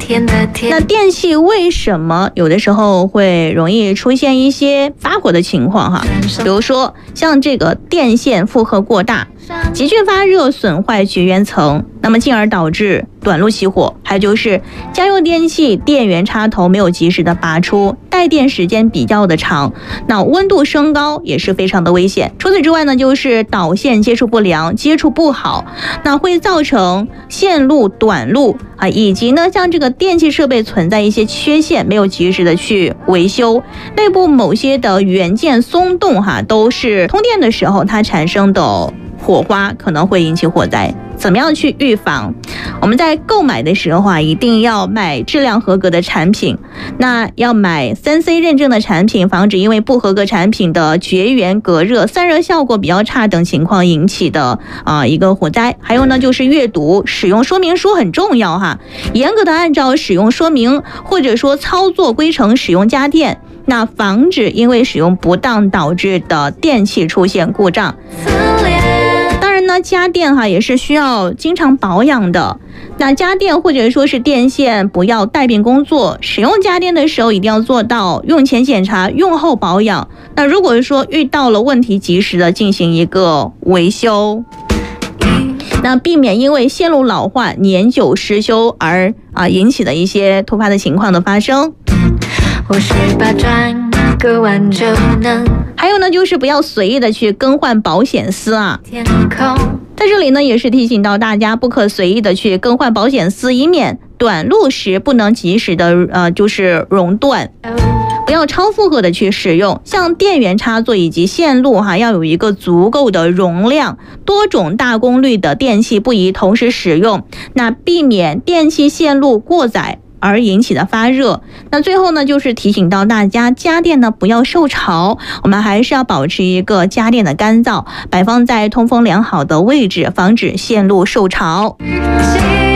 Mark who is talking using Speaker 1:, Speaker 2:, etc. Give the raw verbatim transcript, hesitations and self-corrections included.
Speaker 1: 那电器为什么有的时候会容易出现一些发火的情况哈？比如说像这个电线负荷过大，急剧发热损坏绝缘层，那么进而导致短路起火。还有就是家用电器电源插头没有及时的拔出，带电时间比较的长，那温度升高也是非常的危险。除此之外呢，就是导线接触不良、接触不好，那会造成线路短路啊，以及呢像这个电器设备存在一些缺陷，没有及时的去维修，内部某些的元件松动哈，都是通电的时候它产生的火花，可能会引起火灾。怎么样去预防？我们在购买的时候啊，一定要买质量合格的产品，那要买 三 C 认证的产品，防止因为不合格产品的绝缘、隔热、散热效果比较差等情况引起的啊、呃、一个火灾。还有呢，就是阅读使用说明书很重要哈，严格的按照使用说明或者说操作规程使用家电，那防止因为使用不当导致的电器出现故障。当然呢，家电哈也是需要经常保养的。那家电或者说是电线不要带病工作，使用家电的时候一定要做到用前检查、用后保养。那如果说遇到了问题，及时的进行一个维修，那避免因为线路老化、年久失修而啊引起的一些突发的情况的发生。
Speaker 2: 或许把转个弯就能。
Speaker 1: 还有呢，就是不要随意的去更换保险丝啊。在这里呢，也是提醒到大家，不可随意的去更换保险丝，以免短路时不能及时的呃，就是熔断。不要超负荷的去使用，像电源插座以及线路哈，要有一个足够的容量，多种大功率的电器不宜同时使用，那避免电器线路过载而引起的发热。那最后呢，就是提醒到大家，家电呢不要受潮，我们还是要保持一个家电的干燥，摆放在通风良好的位置，防止线路受潮。